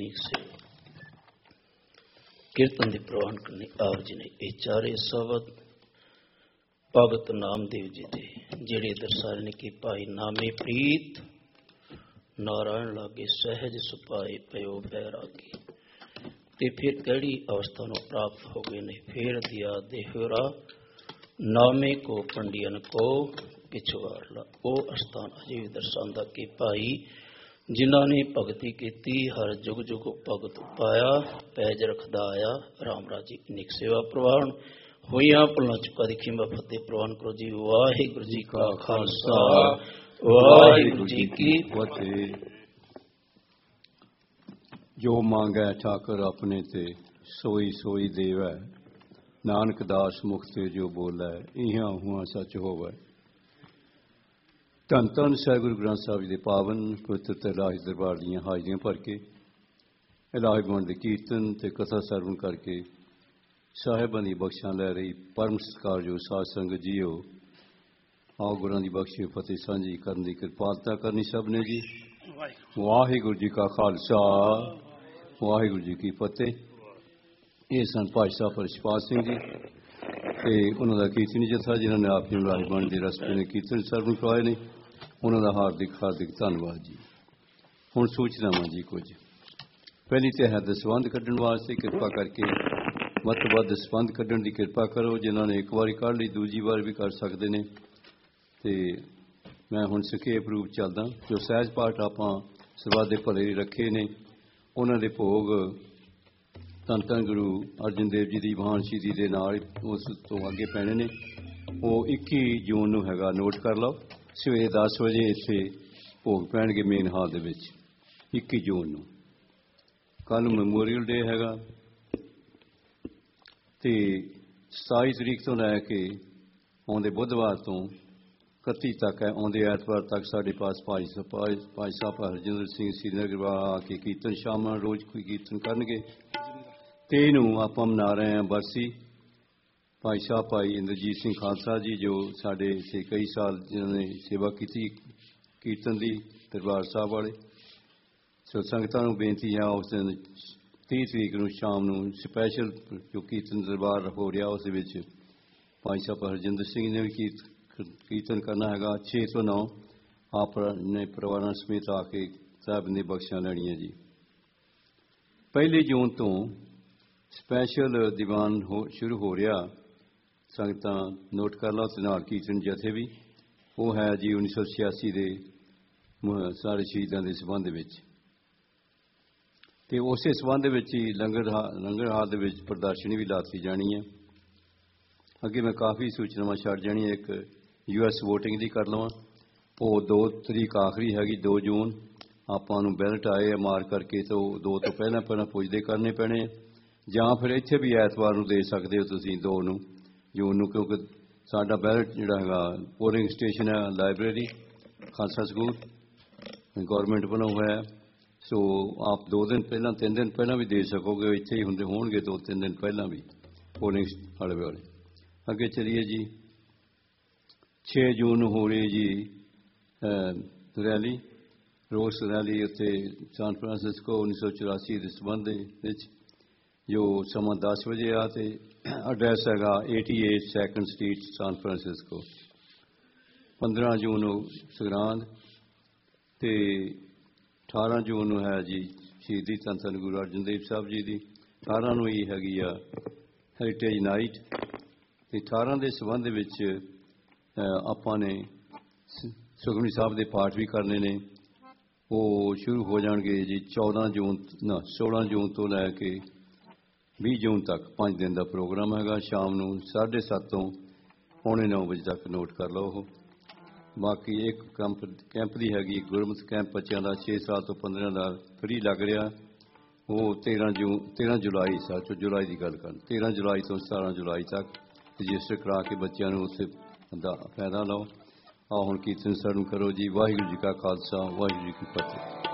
नेक से कीर्तन दी प्रवान करनी आप जी ने ये चारे शब्द भगत नामदेव जी दे जेड़े दर्शाए ने कि भाई नामे प्रीत नारायण लागे सहज सुपाए पयो बैरागी ते फिर कड़ी अवस्था को प्राप्त हो गए ने फिर दिया देहरा नामे को पंडियन को पिछवाड़ला वो अस्थान अजे भी दर्शांदा कि भाई जिन्हों ने भगती की हर जुग जुग भगत पाया पैज रखदा आया राम राजी निक सेवा प्रवान हुईया भुलना चुका दी खिंबा फतेह प्रवान करो जी। वाहिगुरू जी का खालसा वाहिगुरू जी की फतेह। जो मांगै ठाकर अपने ते सोई सोई देवै नानक दास मुख ते जो बोलै इहां हुआ सच होवै। धन धन सह गुरु ग्रंथ साहिब जी के पावन पवित्र ते इलाही दरबार दीआं हाजरियां भर के इलाही गुण दे कीर्तन ते कथा सरवण करके साहिबां दी बख्शां लै रही परम सत्कारयोग साध संगत जीओ आओ गुरां दी बख्शे फतेह सांझी करन दी किरपालता करनी सब ने जी। वाहिगुरू जी का खालसा वाहिगुरू जी की फतेह। ये सन भाई साहब परशपाल सिंह जी ते उन्हां दा कीर्तनी जत्था जिन्हां ने आप जी इलाही गुण दे रस्ते ने कीर्तन सरवण करवाए ने उन्हां दा हार्दिक हार्दिक धन्नवाद जी। हुण सूचनावां जी कुछ पहली तो है दसबंध कड्ढण वास्ते किरपा करके ਵੱਧ ਤੋਂ ਵੱਧ ਸੰਬੰਧ ਕੱਢਣ ਦੀ ਕਿਰਪਾ ਕਰੋ। जिन्हों ने एक बारी ਕੱਢ ਲਈ दूजी बार भी कर सकते हैं। तो मैं हुण संखेप रूप चलदा जो सहज पाठ आपां ਸਰਬੱਤ ਦੇ ਭਲੇ ਲਈ ਰੱਖੇ ने उन्होंने भोग धन धन गुरु अर्जन देव जी की महान शहीदी के नाल उस तो अगे पैने ने वो 21 जून नूं हैगा नोट कर लो सवेरे 10 बजे इत्थे भोग पैणगे मेन हाल दे विच 21 जून नूं। कल मैमोरीअल डे हैगा ते 27 तरीक तो लैके आउंदे बुधवार तो 31 तक है आउंदे ऐतवार तक साढ़े पास भाई साहब हरजिंदर सिंह श्रीनगर आके कीर्तन शाम रोज़ कोई कीर्तन करनगे। ते नूं आपां मना रहे हैं बरसी भाई साहब भाई इंद्रजीत सिंह खालसा जी जो साढ़े इत्थे कई साल जिन्होंने सेवा की कीर्तन की दरबार साहब वाले। सो संगतां नूं बेनती है उस दिन 30 तरीक नूं शाम नूं स्पैशल जो कीर्तन दरबार हो रहा उस विच भाई साहब हरजिंदर सिंह ने भी कीर्तन करना है 6 तो 9 अपने परिवार समेत आके साहब ने बख्शियां लैणियां जी। 1 जून तो स्पैशल दीवान शुरू हो रहा संगतां नोट कर लो ते नाल कीर्तन जथे भी वो है जी 1986 के सारे शहीदां के संबंध विच ते उस संबंध विच ही लंगर हाल दे विच प्रदर्शनी भी लाती जानी है। अगे मैं काफ़ी सूचनावां छड्ड जानियां एक US वोटिंग की कर लवां वो 2 तरीक आखिरी हैगी 2 जून आपां नूं बैलेट आए मार करके तो 2 तो पहला पुजदे करने पैने जां फिर इत्थे भी ऐतवार नूं दे सकदे हो तुसीं 2 नूं जून नूं क्योंकि साडा बैलेट जिहड़ा हैगा पोलिंग स्टेशन है लाइब्रेरी खालसा स्कूल गौरमेंट वालों होया सो आप 2 दिन पहला 3 दिन पहला भी दे सकोगे इत्थे ही हुंदे होणगे 2-3 दिन पहला भी पोलिंग वाले। अगे चलिए जी 6 जून हो रही जी रैली रोस रैली उत्ते सैन फ्रांसिस्को 1984 के संबंध विच जो समा 10 बजे आ ते एड्रैस हैगा 88 2nd स्ट्रीट सैन फ्रांसिस्को। 15 जून संगरांद ते 18 जून है जी शहीदी धन धन गुरु अर्जन देव साहब जी की 18 नूं ही हैगी आ हैरीटेज नाइट ते 18 के संबंध विच आपां ने सुखमनी साहब के पाठ भी करने ने वो शुरू हो जाएंगे जी 16 जून तो लैके 20 जून तक 5 दिन का प्रोग्राम है शाम नूं 7:30 तो 8:45 बजे तक नोट कर लो। बाकी एक कैंप की हैगी गुरमत कैंप बच्चों का 6 साल तो 15 का फ्री लग रहा वो 13 जुलाई जुलाई की गल कर 13 जुलाई तो 17 जुलाई तक रजिस्टर करा के बच्चों को उत्थे फायदा लो। आओ हुण कीर्तन सरवण करो जी। वाहिगुरू जी का खालसा वाहिगुरू जी की फतेह।